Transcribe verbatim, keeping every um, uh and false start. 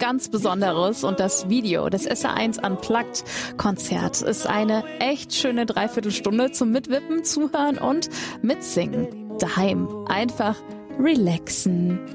ganz Besonderes und das Video des S R eins Unplugged Konzert ist eine echt schöne Dreiviertelstunde zum Mitwippen, Zuhören und Mitsingen. Daheim einfach relaxen.